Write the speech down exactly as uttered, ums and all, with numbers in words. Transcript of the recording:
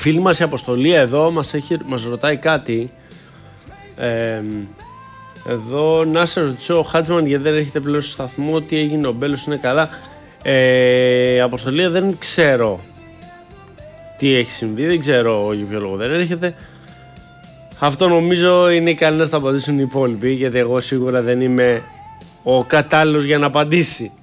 φίλη μας η Αποστολή εδώ μας, έχει, μας ρωτάει κάτι. Ε, εδώ να σε ρωτήσω ο Χάτσμαν γιατί δεν έρχεται πλέον στο σταθμό, τι έγινε, ο Μπέλος είναι καλά. Ε, Αποστολή δεν ξέρω τι έχει συμβεί, δεν ξέρω για ποιο λόγο δεν έρχεται. Αυτό νομίζω είναι ικανοί να τα απαντήσουν οι υπόλοιποι, γιατί εγώ σίγουρα δεν είμαι ο κατάλληλος για να απαντήσει.